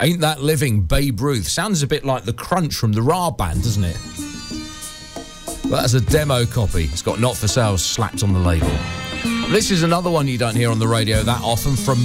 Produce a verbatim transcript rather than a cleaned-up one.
Ain't That Living, Babe Ruth. Sounds a bit like the Crunch from the Ra Band, doesn't it? But that's a demo copy. It's got Not For Sale slapped on the label. This is another one you don't hear on the radio that often from